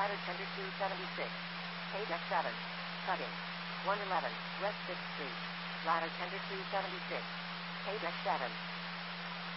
ladder tender 276. Page F7. Cutting. 111 West 5th Street. Ladder tender 276. Page F7.